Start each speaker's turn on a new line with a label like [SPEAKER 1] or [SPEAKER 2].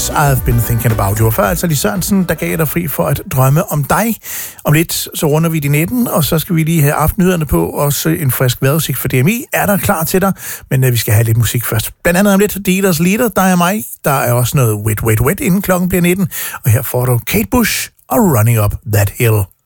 [SPEAKER 1] I've been thinking about you. Før altså Lis Sørensen, der gav dig fri for at drømme om dig. Om lidt så runder vi de 19, og så skal vi lige have aftennyhederne på. Også en frisk vejrudsigt for DMI er der klar til dig, men vi skal have lidt musik først. Blandt andet om lidt Dealers Leader, der er mig. Der er også noget Wet Wet Wet, inden klokken bliver 19. Og her får du Kate Bush og Running Up That Hill.